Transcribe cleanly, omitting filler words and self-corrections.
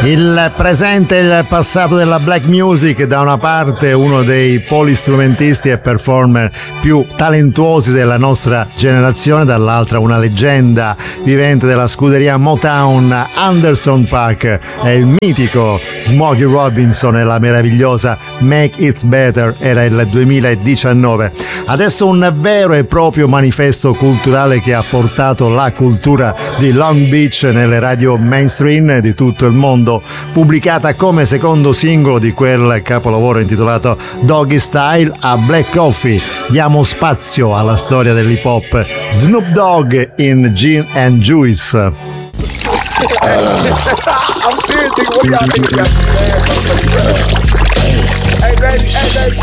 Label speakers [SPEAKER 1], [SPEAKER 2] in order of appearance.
[SPEAKER 1] Il presente e il passato della black music, da una parte uno dei polistrumentisti e performer più talentuosi della nostra generazione, dall'altra una leggenda vivente della scuderia Motown, Anderson .Paak, e il mitico Smokey Robinson e la meravigliosa Make It Better. Era il 2019. Adesso un vero e proprio manifesto culturale che ha portato la cultura di Long Beach nelle radio mainstream di tutto il mondo, pubblicata come secondo singolo di quel capolavoro intitolato Doggy Style a Black Coffee. Diamo spazio alla storia dell'hip hop. Snoop Dogg in Gin and Juice.
[SPEAKER 2] I'm serious, nigga. What y'all think? Hey, baby. Hey, baby.